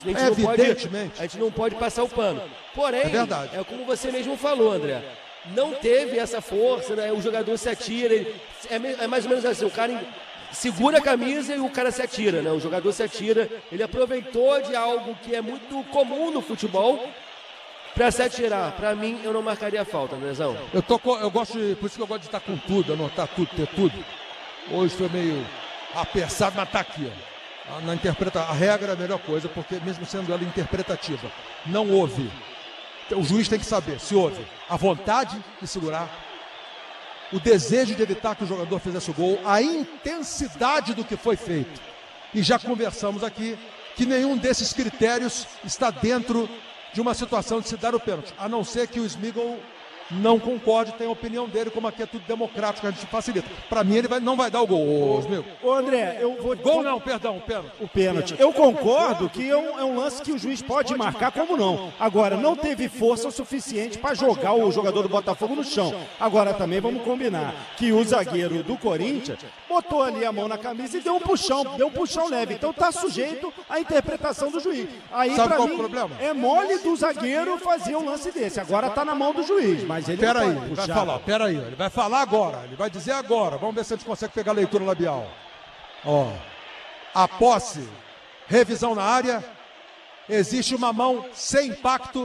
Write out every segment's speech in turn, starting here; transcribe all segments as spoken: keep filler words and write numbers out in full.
A gente, não pode, Evidentemente. a gente não pode passar o pano. Porém, É verdade. é como você mesmo falou, André. Não teve essa força, né? O jogador se atira. Ele, é, é mais ou menos assim, o cara segura a camisa e o cara se atira, né? O jogador se atira. Ele aproveitou de algo que é muito comum no futebol para se atirar. Para mim, eu não marcaria falta, Andrezão. Eu, tô, eu gosto de, por isso que eu gosto de estar com tudo, anotar tudo, ter tudo. Hoje foi meio apressado, mas tá aqui, ó. Na interpreta, a regra é a melhor coisa, porque mesmo sendo ela interpretativa, não houve. O juiz tem que saber se houve a vontade de segurar, o desejo de evitar que o jogador fizesse o gol, a intensidade do que foi feito. E já conversamos aqui que nenhum desses critérios está dentro de uma situação de se dar o pênalti, a não ser que o Smigol não concorde, tem a opinião dele, como aqui é tudo democrático, a gente facilita. Para mim, ele vai, não vai dar o gol, ô, Smigol. Ô, André, eu vou... Gol não, perdão, o pênalti. O pênalti. Eu concordo que é um, é um lance que o juiz pode marcar, como não. Agora, não teve força o suficiente para jogar o jogador do Botafogo no chão. Agora, também vamos combinar que o zagueiro do Corinthians botou ali a mão na camisa e deu um puxão, deu um puxão leve. Então tá sujeito à interpretação do juiz. Aí, Sabe pra qual mim, é o problema? é mole do zagueiro fazer um lance desse. Agora tá na mão do juiz, mas ele Pera não aí, pode ele vai puxar. falar, pera aí, ele vai falar agora, ele vai dizer agora. Vamos ver se a gente consegue pegar a leitura labial. Ó, a posse, revisão na área, existe uma mão sem impacto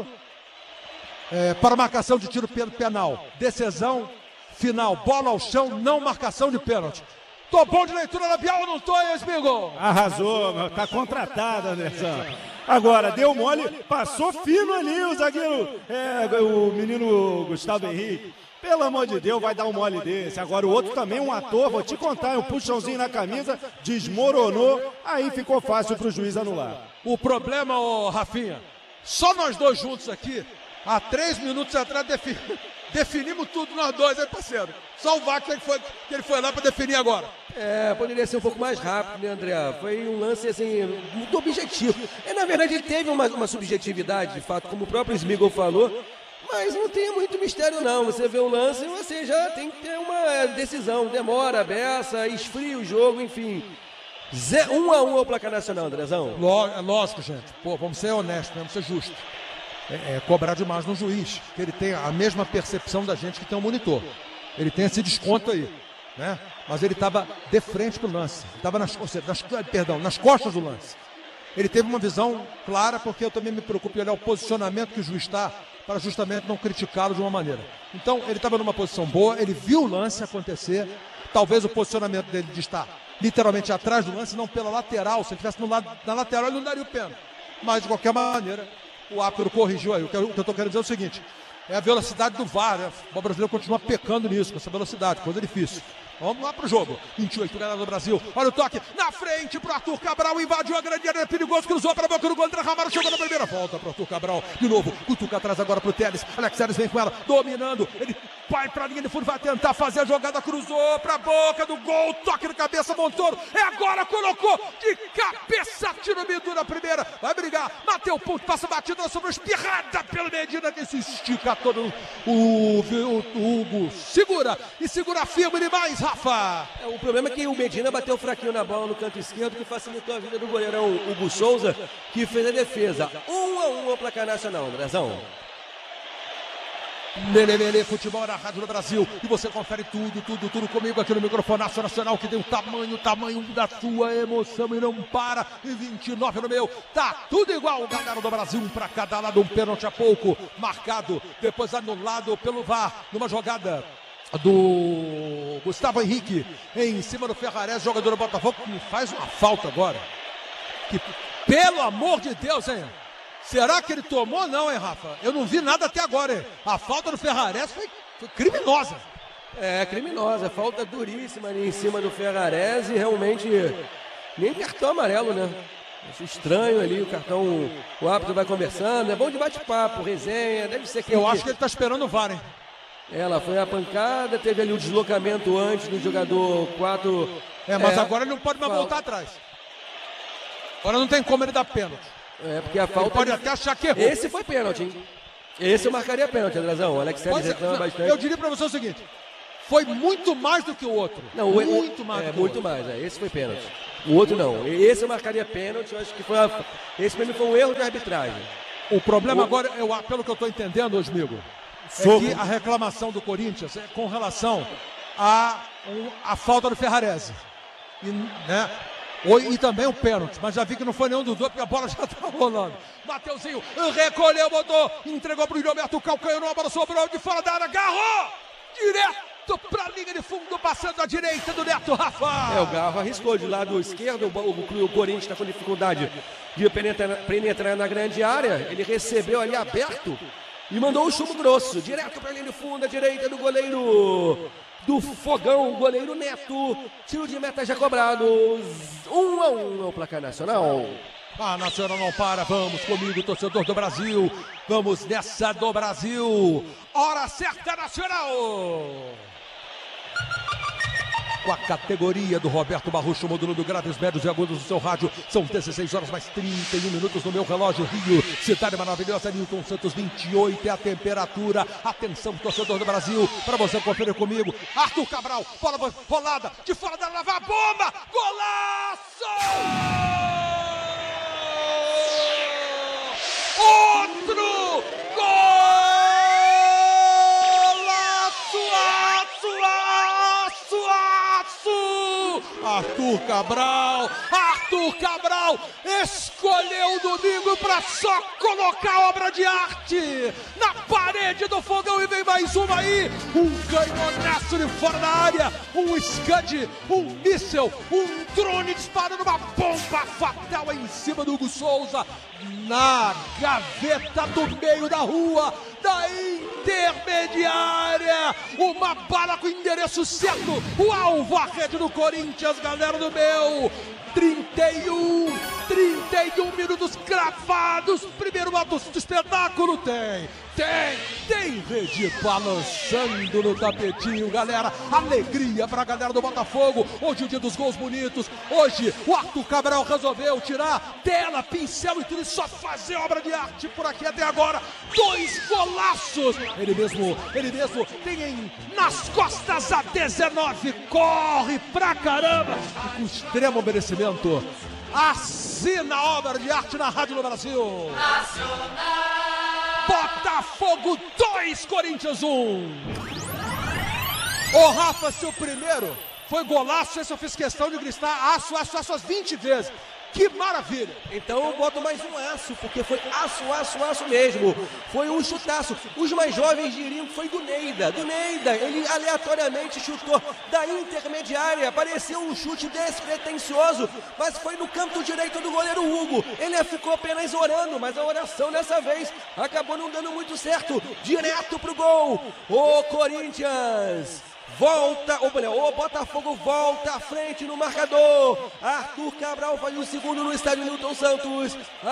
é, para marcação de tiro penal. Decisão final, bola ao chão, não marcação de pênalti. Tô bom de leitura labial ou não tô, Smigol? Arrasou, tá contratado, Anderson. Agora, deu mole, passou fino ali o zagueiro, é, o menino Gustavo Henrique. Pelo amor de Deus, vai dar um mole desse. Agora o outro também, um ator, vou te contar, um puxãozinho na camisa, desmoronou, aí ficou fácil pro juiz anular. O problema, ô Rafinha, só nós dois juntos aqui, há três minutos atrás, defi- definimos tudo nós dois, hein, parceiro? Só o Wagner que, foi, que ele foi lá para definir agora. É, poderia ser um pouco mais rápido, né, André? Foi um lance, assim, muito objetivo. E, na verdade, ele teve uma, uma subjetividade, de fato, como o próprio Smigol falou, mas não tem muito mistério, não. Você vê o lance e você já tem que ter uma decisão. Demora, beça, esfria o jogo, enfim. Zé, um a um ao placar nacional, Andrezão. Ló- É lógico, gente. Pô, vamos ser honestos, vamos ser justos. É, é cobrar demais no juiz, que ele tem a mesma percepção da gente que tem um monitor. Ele tem esse desconto aí, né? Mas ele estava de frente pro lance. Estava nas, ou seja, nas, perdão, nas costas do lance. Ele teve uma visão clara, porque eu também me preocupo em olhar o posicionamento que o juiz está, para justamente não criticá-lo de uma maneira. Então, ele estava numa posição boa, ele viu o lance acontecer. Talvez o posicionamento dele de estar literalmente atrás do lance, não pela lateral. Se ele estivesse no lado, na lateral, ele não daria o pênalti. Mas, de qualquer maneira, o árbitro corrigiu aí. O que eu estou querendo dizer é o seguinte: é a velocidade do V A R. Né? O brasileiro continua pecando nisso, com essa velocidade, coisa difícil. Vamos lá pro jogo. vinte e oito, galera do Brasil. Olha o toque. Na frente pro Arthur Cabral. Invadiu a grande área. É perigoso. Cruzou para a boca do gol. André Ramalho chegou na primeira. Volta pro Arthur Cabral. De novo. Cutuca atrás agora pro Telles. Alex Telles vem com ela. Dominando. Ele vai pra linha de fundo. Vai tentar fazer a jogada. Cruzou pra boca do gol. Toque de cabeça. Montoro. É agora. Colocou de cabeça. Tiro Bidu na primeira. Vai brigar. Bateu o ponto. Passa batida sobre espirrada pelo Medina. Que se estica todo. O, o, o Hugo segura. E segura firme demais. Rafa. É, o problema é que o Medina bateu fraquinho na bola no canto esquerdo, que facilitou a vida do goleirão Hugo Souza, que fez a defesa. Um a um ao placar nacional, Andrezão. Lele, Lele, futebol na Rádio do Brasil. E você confere tudo, tudo, tudo comigo aqui no microfonaço nacional, que tem o tamanho, o tamanho da sua emoção e não para. E vinte e nove no meu. Tá tudo igual, galera do Brasil. Um pra cada lado, um pênalti a pouco. Marcado, depois anulado pelo V A R. Numa jogada do Gustavo Henrique em cima do Ferrarese, jogador do Botafogo, que me faz uma falta agora. Que, pelo amor de Deus, hein? Será que ele tomou? Não, hein, Rafa? Eu não vi nada até agora, hein? A falta do Ferrarese foi, foi criminosa. É, criminosa. Falta duríssima ali em cima do Ferrarese. Realmente, nem cartão amarelo, né? Acho estranho ali o cartão. O árbitro vai conversando. É bom de bate-papo, resenha. Deve ser que. Eu acho que ele tá esperando o V A R, hein? Ela foi a pancada, teve ali o deslocamento antes do jogador quatro. É, mas é, agora ele não pode mais falta. voltar atrás. Agora não tem como ele dar pênalti. É, porque a falta. Ele pode até achar que errou. Esse foi pênalti, hein? Esse eu marcaria pênalti, Andrezão. O Alex Telles Pode ser- reclama bastante. Eu diria pra você o seguinte: foi muito mais do que o outro. Não, o- muito o, mais é, do que o muito outro. mais. É, esse foi pênalti. O outro não. Esse eu marcaria pênalti, eu acho que foi uma... Esse pra mim foi um erro de arbitragem. O problema o... agora, eu, pelo que eu estou entendendo, Osmigo, é que a reclamação do Corinthians é com relação à a, a falta do Ferrarese. E, né, e também o pênalti, mas já vi que não foi nenhum dos dois, porque a bola já está rolando. Mateuzinho recolheu, botou, entregou para o Roberto Calcanho, a bola sobrou de fora da área, agarrou! Direto para a linha de fundo, passando à direita do Neto, Rafa. É, o Garro arriscou de lado esquerdo, o, o, o Corinthians está com dificuldade de penetrar, penetrar na grande área. Ele recebeu ali aberto e mandou o chumbo grosso, direto para a linha de fundo, à direita do goleiro do Fogão, o goleiro Neto. Tiro de meta já cobrado, um a um no placar nacional. A Nacional não para, vamos comigo, torcedor do Brasil. Vamos nessa do Brasil. Hora certa, Nacional. Com a categoria do Roberto Barrocho, modulando graves, médios e agudos do seu rádio. São dezesseis horas mais trinta e um minutos no meu relógio. Rio, cidade maravilhosa, Newton Santos, vinte e oito é a temperatura. Atenção, torcedor do Brasil, para você conferir comigo. Arthur Cabral, bola rolada, de fora da lava, bomba, golaço! Outro golaço! Aço, aço, aço! Arthur Cabral, Arthur Cabral escolheu o domingo para só colocar obra de arte na parede do Fogão e vem mais uma aí, um canhonaço de fora da área, um Scud, um míssel, um drone disparando uma bomba fatal em cima do Hugo Souza, na gaveta do meio da rua, da intermediária, uma bala com endereço certo, o alvo, a rede do Corinthians, galera do meu, trinta e um, trinta e um minutos cravados, primeiro ato do espetáculo, tem, tem, tem rede balançando no tapetinho, galera, alegria pra galera do Botafogo, hoje é o dia dos gols bonitos, hoje o Arthur Cabral resolveu tirar tela, pincel e tudo, e só fazer obra de arte por aqui até agora, dois golaços, ele mesmo, ele mesmo tem em, nas costas a dezenove, corre pra caramba, e com extremo merecimento, assina a obra de arte na Rádio do Brasil. Nacional. Botafogo dois, Corinthians um. Ô Rafa, seu primeiro foi golaço, esse eu fiz questão de gritar aço, aço, aço as vinte vezes. Que maravilha! Então eu boto mais um aço, porque foi aço, aço, aço mesmo. Foi um chutaço. Os mais jovens diriam que foi do Neida. Do Neida, ele aleatoriamente chutou da intermediária. Pareceu um chute despretensioso, mas foi no canto direito do goleiro Hugo. Ele ficou apenas orando, mas a oração dessa vez acabou não dando muito certo. Direto pro gol. O Corinthians volta, ou melhor, o Botafogo volta à frente no marcador. Arthur Cabral faz o segundo no estádio Newton Santos.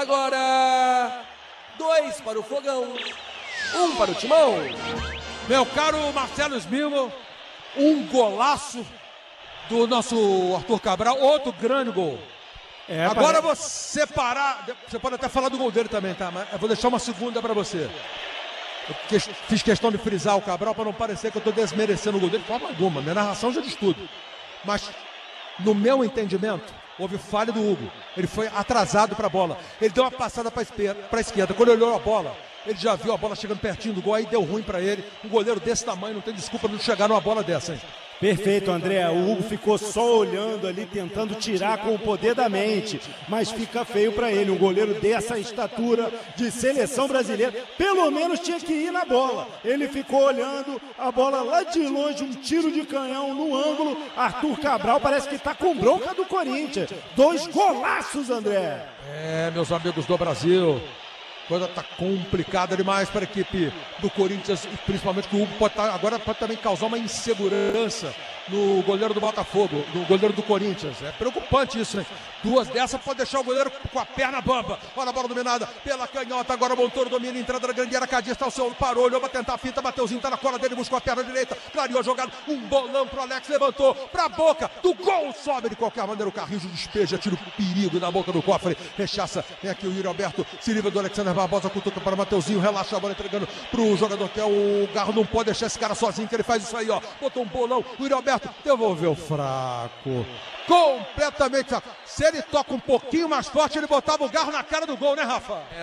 Agora, dois para o Fogão, um para o Timão. Meu caro Marcelo Smilo, um golaço do nosso Arthur Cabral, outro grande gol. É, agora parece... você parar, você pode até falar do gol dele também, tá? Mas eu vou deixar uma segunda para você. Eu fiz questão de frisar o Cabral para não parecer que eu estou desmerecendo o gol dele de forma alguma. Minha narração já diz tudo. Mas, no meu entendimento, houve falha do Hugo. Ele foi atrasado para a bola. Ele deu uma passada para a esquerda. Quando ele olhou a bola, ele já viu a bola chegando pertinho do gol. Aí deu ruim para ele. Um goleiro desse tamanho não tem desculpa de não chegar numa bola dessa, hein? Perfeito, André. O Hugo ficou só olhando ali, tentando tirar com o poder da mente. Mas fica feio para ele. Um goleiro dessa estatura de seleção brasileira, pelo menos tinha que ir na bola. Ele ficou olhando a bola lá de longe, um tiro de canhão no ângulo. Arthur Cabral parece que está com bronca do Corinthians. Dois golaços, André. É, meus amigos do Brasil. Coisa tá complicada demais para a equipe do Corinthians, principalmente que o Hugo pode tá, agora pode também causar uma insegurança no goleiro do Botafogo, no goleiro do Corinthians. É preocupante isso, hein? Duas dessas pode deixar o goleiro com a perna bamba. Olha a bola dominada pela canhota, agora o Montoro domina, entrada da grande área, Cadista, o seu parou, olhou para tentar a fita, Mateuzinho tá na cola dele, buscou a perna direita, clareou a jogada, um bolão pro Alex, levantou pra boca do gol, sobe de qualquer maneira, o Carrijo despeja, tira o perigo na boca do cofre, rechaça, vem aqui o Yuri Alberto, se livra do Alexander Barbosa cutuca para Mateuzinho, relaxa a bola, entregando pro jogador que é o Garro. Não pode deixar esse cara sozinho, que ele faz isso aí, ó. Botou um bolão, o Yuri Alberto devolveu fraco. Completamente. Se ele toca um pouquinho mais forte, ele botava o Garro na cara do gol, né, Rafa?